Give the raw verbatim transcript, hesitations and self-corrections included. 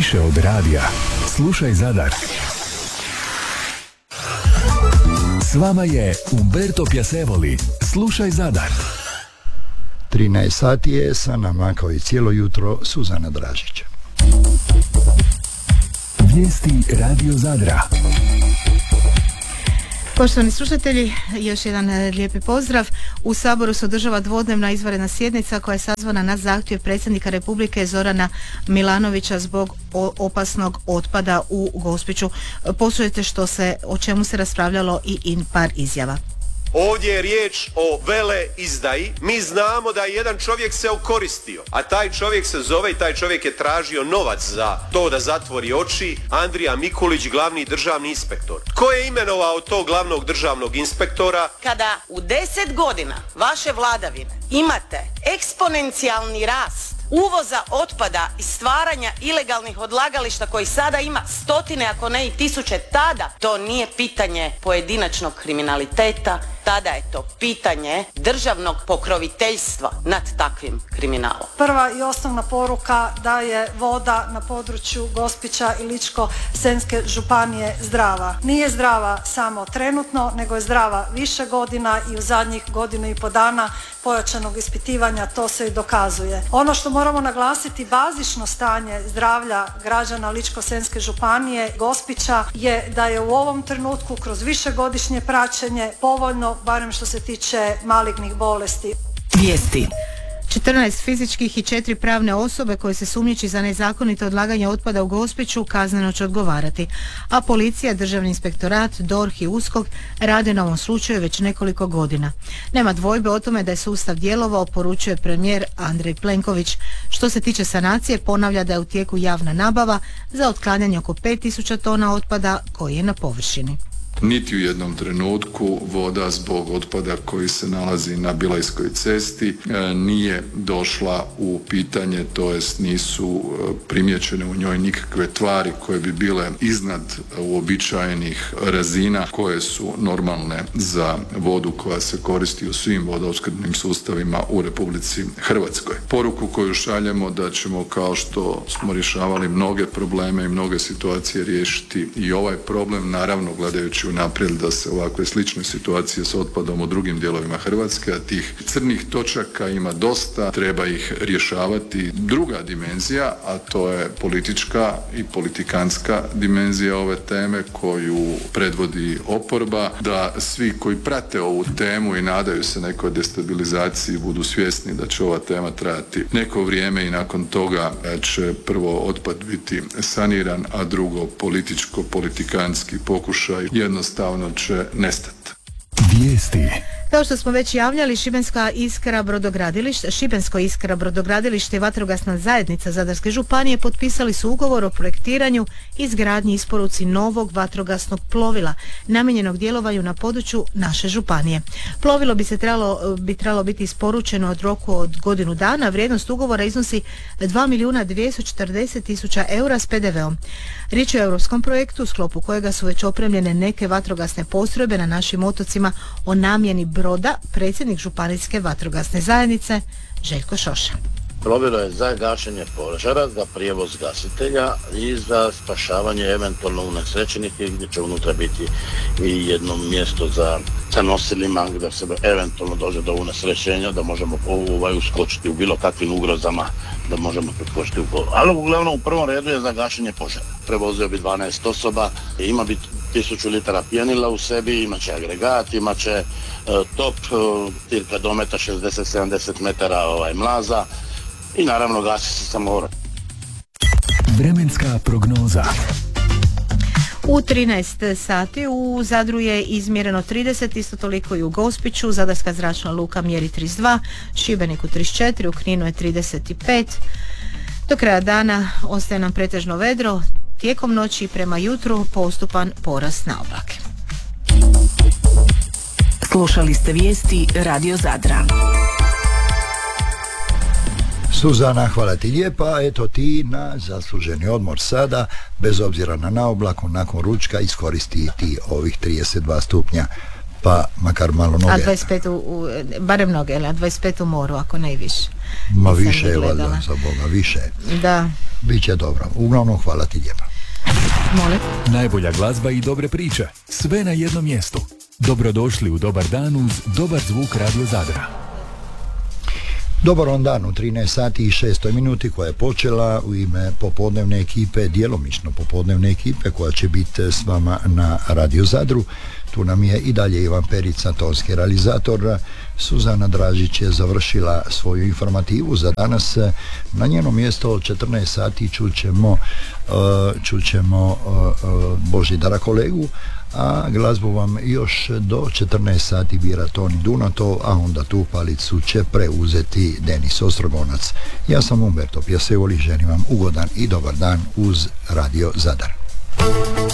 Više od radija. Slušaj Zadar. S vama je Umberto Pjasevoli. Slušaj Zadar. trinaest sati je, sa nama kao i cijelo jutro Suzana Dražić. Vijesti Radio Zadra. Poštovani slušatelji, još jedan lijepi pozdrav. U Saboru se održava dvodnevna izvanredna sjednica koja je sazvana na zahtjev predsjednika Republike Zorana Milanovića zbog opasnog otpada u Gospiću. Poslušajte što se, o čemu se raspravljalo i in par izjava. Ovdje je riječ o vele izdaji. Mi znamo da jedan čovjek se okoristio, a taj čovjek se zove i taj čovjek je tražio novac za to da zatvori oči. Andrija Mikulić, glavni državni inspektor. Tko je imenovao tog glavnog državnog inspektora? Kada u deset godina vaše vladavine imate eksponencijalni rast uvoza otpada i stvaranja ilegalnih odlagališta koji sada ima stotine, ako ne i tisuće, tada to nije pitanje pojedinačnog kriminaliteta, tada je to pitanje državnog pokroviteljstva nad takvim kriminalom. Prva i osnovna poruka da je voda na području Gospića i Ličko-senjske županije zdrava. Nije zdrava samo trenutno, nego je zdrava više godina i u zadnjih godinu i po dana pojačanog ispitivanja to se i dokazuje. Ono što moramo naglasiti, bazično stanje zdravlja građana Ličko-senjske županije, Gospića, je da je u ovom trenutku kroz višegodišnje praćenje povoljno, barem što se tiče malignih bolesti. Vijesti. četrnaest fizičkih i četiri pravne osobe koje se sumnjiči za nezakonito odlaganje otpada u Gospiću kazneno će odgovarati, a policija, Državni inspektorat, D O R H i U S K O K rade na ovom slučaju već nekoliko godina. Nema dvojbe o tome da je sustav djelovao, poručuje premijer Andrej Plenković. Što se tiče sanacije, ponavlja da je u tijeku javna nabava za otklanjanje oko pet tisuća tona otpada koji je na površini. Niti u jednom trenutku voda zbog otpada koji se nalazi na Bilajskoj cesti nije došla u pitanje, to jest nisu primijećene u njoj nikakve tvari koje bi bile iznad uobičajenih razina koje su normalne za vodu koja se koristi u svim vodoopskrbnim sustavima u Republici Hrvatskoj. Poruku koju šaljemo da ćemo, kao što smo rješavali mnoge probleme i mnoge situacije, riješiti i ovaj problem, naravno gledajući unaprijed da se ovakve slične situacije s otpadom u drugim dijelovima Hrvatske, a tih crnih točaka ima dosta, treba ih rješavati. Druga dimenzija, a to je politička i politikanska dimenzija ove teme koju predvodi oporba, da svi koji prate ovu temu i nadaju se nekoj destabilizaciji budu svjesni da će ova tema trajati neko vrijeme i nakon toga će prvo otpad biti saniran, a drugo političko-politikanski pokušaj jednostavno će nestati. Vijesti. Kao što smo već javljali, Šibenska iskra brodogradilište, Šibensko iskra brodogradilište i vatrogasna zajednica Zadarske županije potpisali su ugovor o projektiranju, izgradnji i isporuci novog vatrogasnog plovila namijenjenog djelovanju na području naše županije. Plovilo bi se trebalo, bi trebalo biti isporučeno od roku od godinu dana. Vrijednost ugovora iznosi dva milijuna dvjesto četrdeset tisuća eura s pe de veom. Riječ je o europskom projektu u sklopu kojega su već opremljene neke vatrogasne postrojbe na našim otocima. O namjeni broda predsjednik Županijske vatrogasne zajednice Željko Šoša. Plovilo je za gašenje požara, za prijevoz gasitelja i za spašavanje eventualno unesrećenih, gdje će unutra biti i jedno mjesto za sa nosilima gdje se eventualno dođe do unesrećenja, da možemo ovaj, uskočiti u bilo kakvim ugrozama, da možemo preskočiti u polu. Ali uglavnom u prvom redu je za gašenje požara. Prevozio bi dvanaest osoba, ima bi tisuću litara pjenila u sebi, imaće agregat, imaće uh, top, uh, cirka do meta šezdeset do sedamdeset metara ovaj, mlaza i naravno gasi se sa mora. Vremenska prognoza. U trinaest sati u Zadru je izmjereno trideset, isto toliko i u Gospiću. Zadarska zračna luka mjeri trideset dva, Šibeniku trideset četiri, u Kninu je trideset pet. Do kraja dana ostaje nam pretežno vedro, tijekom noći i prema jutru postupan porast na oblake. Slušali ste vijesti Radio Zadra. Suzana, hvala ti lijepa, eto ti na zasluženi odmor sada, bez obzira na naoblaku, nakon ručka iskoristi ti ovih trideset dva stupnja, pa makar malo noge. A dvadeset pet u, u barem noge, a dvadeset pet u moru, ako ne i više. Ma više je valjda, za Boga, više. Da. Biće dobro. Uglavnom, hvala ti lijepa. Molim. Najbolja glazba i dobre priče. Sve na jednom mjestu. Dobrodošli u Dobar dan uz Dobar zvuk Radio Zadra. Dobar on dan u trinaest sati i šest minuti koja je počela u ime popodnevne ekipe, djelomično popodnevne ekipe koja će biti s vama na Radio Zadru. Tu nam je i dalje Ivan Perica, tonski realizator. Suzana Dražić je završila svoju informativu za danas. Na njeno mjesto od četrnaest sati čućemo, čućemo Božidara kolegu, a glazbu vam još do četrnaest sati bira Toni Dunato, a onda tu palicu će preuzeti Denis Ostrogonac. Ja sam Umberto Pjasevoli, želim vam ugodan i dobar dan uz Radio Zadar.